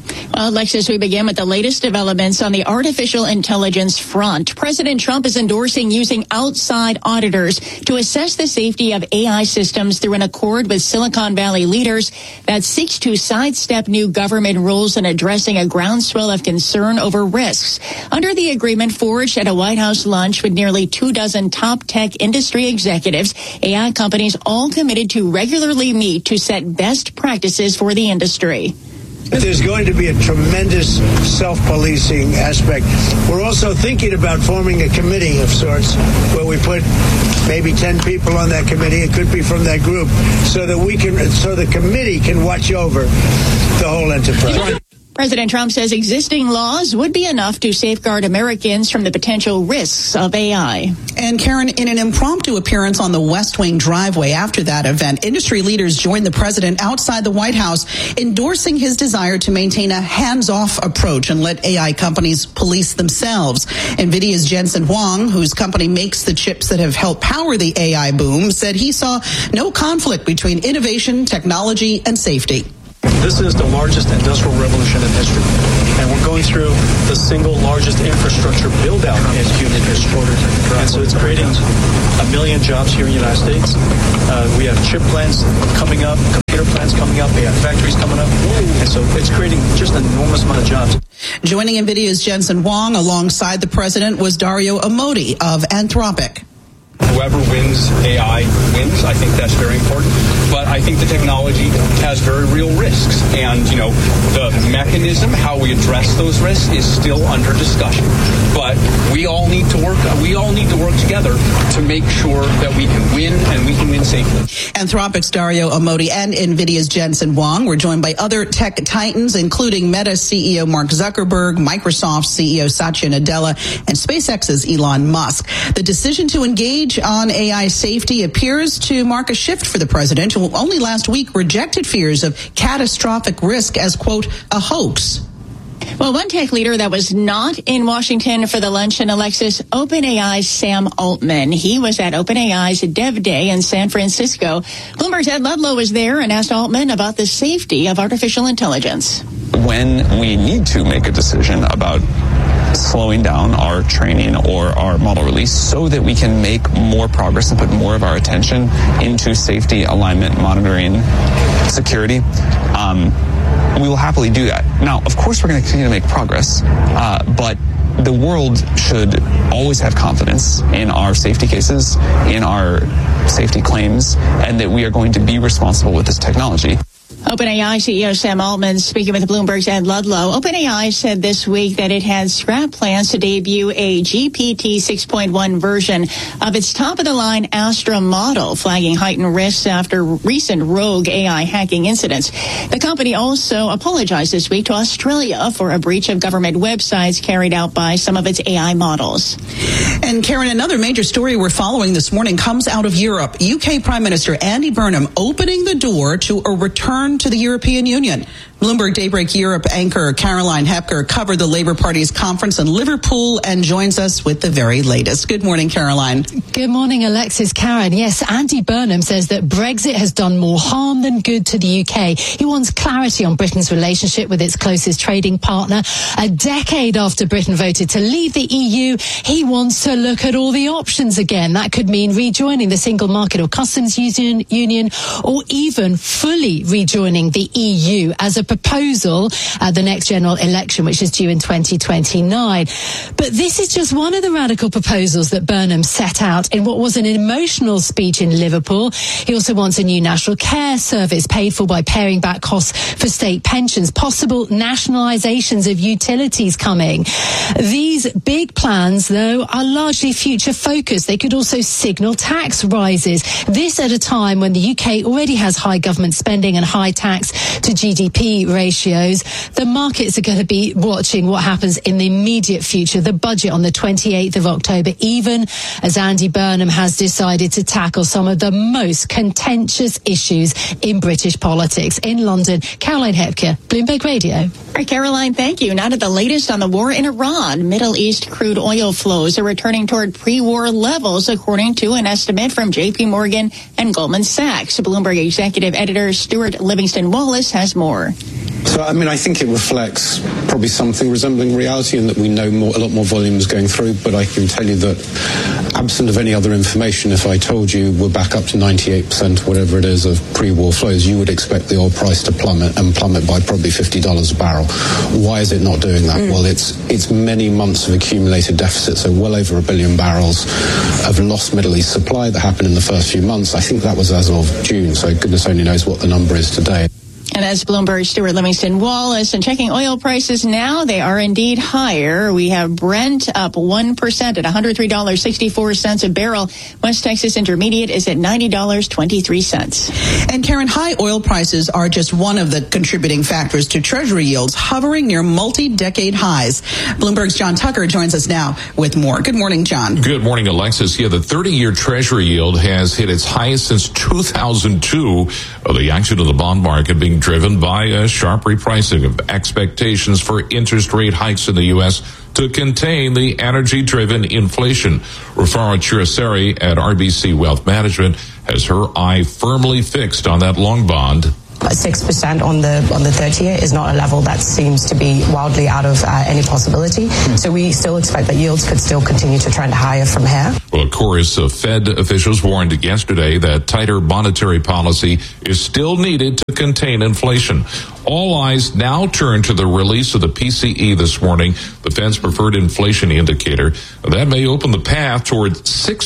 Well, Alexis, we begin with the latest developments on the artificial intelligence front. President Trump is endorsing using outside auditors to assess the safety of AI systems through an accord with Silicon Valley leaders that seeks to sidestep new government rules in addressing a groundswell of concern over risks. Under the agreement forged at a White House lunch with nearly 24 top tech industry executives, AI companies all committed to regularly meet to set best practices for the industry. There's going to be a tremendous self-policing aspect. We're also thinking about forming a committee of sorts where we put maybe 10 people on that committee. It could be from that group so that the committee can watch over the whole enterprise. President Trump says existing laws would be enough to safeguard Americans from the potential risks of AI. And Karen, in an impromptu appearance on the West Wing driveway after that event, industry leaders joined the president outside the White House, endorsing his desire to maintain a hands-off approach and let AI companies police themselves. NVIDIA's Jensen Huang, whose company makes the chips that have helped power the AI boom, said he saw no conflict between innovation, technology, and safety. This is the largest industrial revolution in history, and we're going through the single largest infrastructure build-out in human history. And so it's creating 1 million jobs here in the United States. We have chip plants coming up, computer plants coming up, we have factories coming up, and so it's creating just an enormous amount of jobs. Joining NVIDIA's Jensen Huang alongside the president was Dario Amodei of Anthropic. Whoever wins AI wins. I think that's very important. But I think the technology has very real risks. And, the mechanism, how we address those risks is still under discussion. But we all need to work together to make sure that we can win and we can win safely. Anthropic's Dario Amodei and NVIDIA's Jensen Huang were joined by other tech titans, including Meta CEO Mark Zuckerberg, Microsoft CEO Satya Nadella, and SpaceX's Elon Musk. The decision to engage on AI safety appears to mark a shift for the president, who only last week rejected fears of catastrophic risk as, quote, a hoax. Well, one tech leader that was not in Washington for the luncheon, Alexis, OpenAI's Sam Altman. He was at OpenAI's Dev Day in San Francisco. Bloomberg's Ed Ludlow was there and asked Altman about the safety of artificial intelligence. When we need to make a decision about slowing down our training or our model release so that we can make more progress and put more of our attention into safety, alignment, monitoring, security, we will happily do that. Now, of course, we're going to continue to make progress, but the world should always have confidence in our safety cases, in our safety claims, and that we are going to be responsible with this technology. OpenAI CEO Sam Altman speaking with Bloomberg's Ed Ludlow. OpenAI said this week that it had scrapped plans to debut a GPT 6.1 version of its top-of-the-line Astra model, flagging heightened risks after recent rogue AI hacking incidents. The company also apologized this week to Australia for a breach of government websites carried out by some of its AI models. And Karen, another major story we're following this morning comes out of Europe. UK Prime Minister Andy Burnham opening the door to a return to the European Union. Bloomberg Daybreak Europe anchor Caroline Hepker covered the Labour Party's conference in Liverpool and joins us with the very latest. Good morning, Caroline. Good morning, Alexis. Karen. Yes, Andy Burnham says that Brexit has done more harm than good to the UK. He wants clarity on Britain's relationship with its closest trading partner. A decade after Britain voted to leave the EU, he wants to look at all the options again. That could mean rejoining the single market or customs union, or even fully rejoining the EU as a proposal at the next general election, which is due in 2029. But this is just one of the radical proposals that Burnham set out in what was an emotional speech in Liverpool. He also wants a new national care service paid for by paring back costs for state pensions, possible nationalisations of utilities coming. These big plans, though, are largely future focused. They could also signal tax rises. This at a time when the UK already has high government spending and high tax to GDP ratios. The markets are going to be watching what happens in the immediate future, the budget on the 28th of October, even as Andy Burnham has decided to tackle some of the most contentious issues in British politics. In London, Caroline Hepker, Bloomberg Radio. All right, Caroline, thank you. Now to the latest on the war in Iran. Middle East crude oil flows are returning toward pre-war levels, according to an estimate from JP Morgan and Goldman Sachs. Bloomberg executive editor Stuart Livingston Wallace has more. So, I think it reflects probably something resembling reality in that we know a lot more volumes going through, but I can tell you that absent of any other information, if I told you we're back up to 98%, whatever it is, of pre-war flows, you would expect the oil price to plummet by probably $50 a barrel. Why is it not doing that? Well, it's many months of accumulated deficit, so well over 1 billion barrels of lost Middle East supply that happened in the first few months. I think that was as of June, so goodness only knows what the number is today. And as Bloomberg's Stuart Livingston Wallace, and checking oil prices now, they are indeed higher. We have Brent up 1% at $103.64 a barrel. West Texas Intermediate is at $90.23. And Karen, high oil prices are just one of the contributing factors to Treasury yields hovering near multi-decade highs. Bloomberg's John Tucker joins us now with more. Good morning, John. Good morning, Alexis. Yeah, the 30-year Treasury yield has hit its highest since 2002. The action of the bond market being driven by a sharp repricing of expectations for interest rate hikes in the U.S. to contain the energy-driven inflation. Rufara Chiraseri at RBC Wealth Management has her eye firmly fixed on that long bond. 6% on the 30-year is not a level that seems to be wildly out of any possibility. So we still expect that yields could still continue to trend higher from here. Well, of course, Fed officials warned yesterday that tighter monetary policy is still needed to contain inflation. All eyes now turn to the release of the PCE this morning, the Fed's preferred inflation indicator. That may open the path toward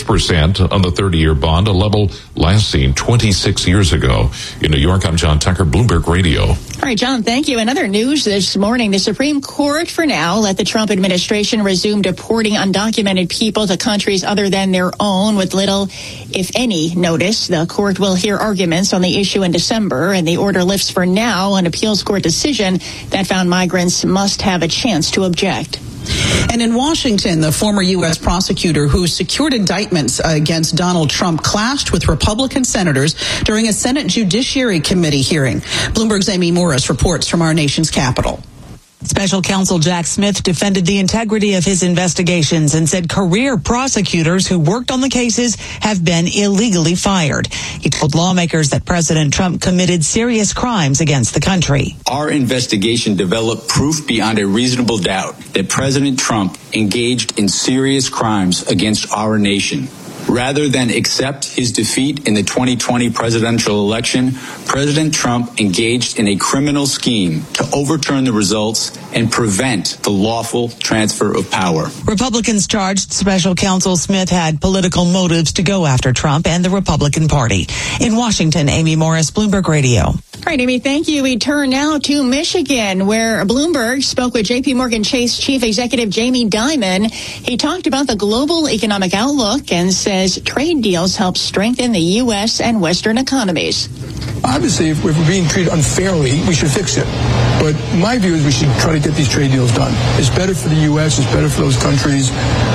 6% on the 30-year bond, a level last seen 26 years ago. In New York, I'm John Tucker, Bloomberg Radio. All right, John, thank you. And other news this morning, the Supreme Court, for now, let the Trump administration resume deporting undocumented people to countries other than their own with little, if any, notice. The court will hear arguments on the issue in December, and the order lifts for now an appeals court decision that found migrants must have a chance to object. And in Washington, the former U.S. prosecutor who secured indictments against Donald Trump clashed with Republican senators during a Senate Judiciary Committee hearing. Bloomberg's Amy Morris reports from our nation's capital. Special counsel Jack Smith defended the integrity of his investigations and said career prosecutors who worked on the cases have been illegally fired. He told lawmakers that President Trump committed serious crimes against the country. Our investigation developed proof beyond a reasonable doubt that President Trump engaged in serious crimes against our nation. Rather than accept his defeat in the 2020 presidential election, President Trump engaged in a criminal scheme to overturn the results and prevent the lawful transfer of power. Republicans charged Special Counsel Smith had political motives to go after Trump and the Republican Party. In Washington, Amy Morris, Bloomberg Radio. All right, Amy, thank you. We turn now to Michigan, where Bloomberg spoke with J.P. Morgan Chase Chief Executive Jamie Dimon. He talked about the global economic outlook and says trade deals help strengthen the U.S. and Western economies. Obviously, if we're being treated unfairly, we should fix it. But my view is we should try to get these trade deals done. It's better for the U.S., it's better for those countries.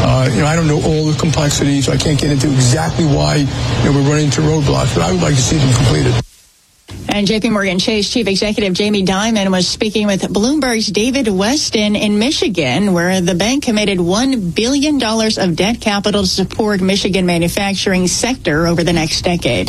I don't know all the complexities, so I can't get into exactly why we're running into roadblocks, but I would like to see them completed. And J.P. Morgan Chase Chief Executive Jamie Dimon was speaking with Bloomberg's David Weston in Michigan, where the bank committed $1 billion of debt capital to support Michigan manufacturing sector over the next decade.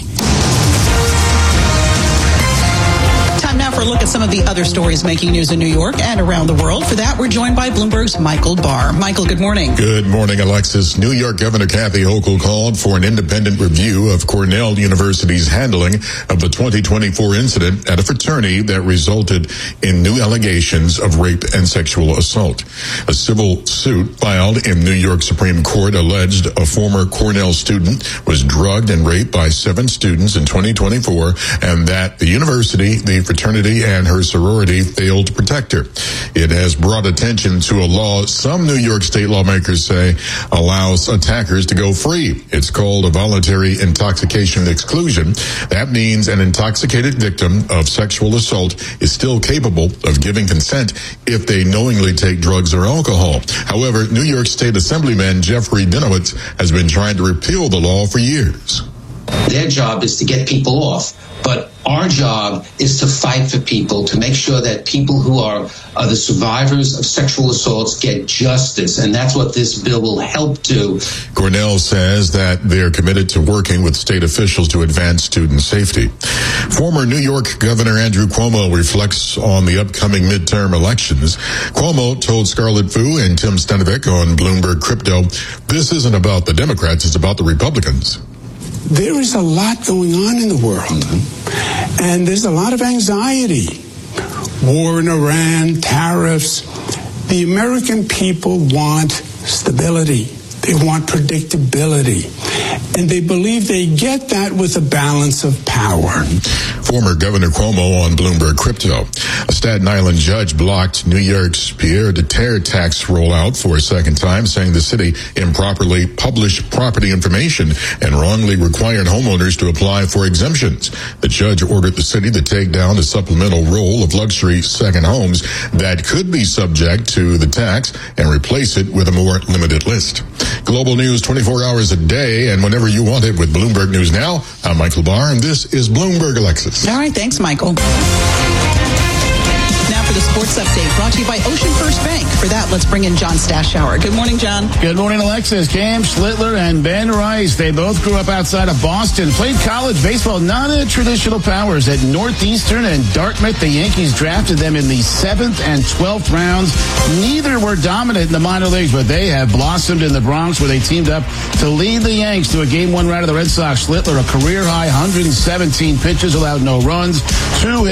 Time now for a look at some of the other stories making news in New York and around the world. For that, we're joined by Bloomberg's Michael Barr. Michael, good morning. Good morning, Alexis. New York Governor Kathy Hochul called for an independent review of Cornell University's handling of the 2024 incident at a fraternity that resulted in new allegations of rape and sexual assault. A civil suit filed in New York Supreme Court alleged a former Cornell student was drugged and raped by 7 students in 2024, and that the university, the fraternity, and her sorority failed to protect her. It has brought attention to a law some New York state lawmakers say allows attackers to go free. It's called a voluntary intoxication exclusion. That means an intoxicated victim of sexual assault is still capable of giving consent if they knowingly take drugs or alcohol. However, New York State Assemblyman Jeffrey Dinowitz has been trying to repeal the law for years. Their job is to get people off. But our job is to fight for people, to make sure that people who are the survivors of sexual assaults get justice. And that's what this bill will help do. Cornell says that they're committed to working with state officials to advance student safety. Former New York Governor Andrew Cuomo reflects on the upcoming midterm elections. Cuomo told Scarlett Fu and Tim Stenivik on Bloomberg Crypto, this isn't about the Democrats, it's about the Republicans. There is a lot going on in the world, and there's a lot of anxiety. War in Iran, tariffs. The American people want stability. They want predictability. And they believe they get that with a balance of power. Former Governor Cuomo on Bloomberg Crypto. A Staten Island judge blocked New York's Pierre de Terre tax rollout for a second time, saying the city improperly published property information and wrongly required homeowners to apply for exemptions. The judge ordered the city to take down the supplemental roll of luxury second homes that could be subject to the tax and replace it with a more limited list. Global news 24 hours a day and whenever you want it with Bloomberg News Now. I'm Michael Barr, and this is Bloomberg Alexis. All right, thanks, Michael. Now for the sports update, brought to you by Ocean First Bank. For that, let's bring in John Stashower. Good morning, John. Good morning, Alexis. Cam Schlittler and Ben Rice, they both grew up outside of Boston, played college baseball, non-traditional powers at Northeastern and Dartmouth. The Yankees drafted them in the 7th and 12th rounds. Neither were dominant in the minor leagues, but they have blossomed in the Bronx, where they teamed up to lead the Yanks to a Game 1 rout of the Red Sox. Schlittler, a career-high 117 pitches, allowed no runs, 2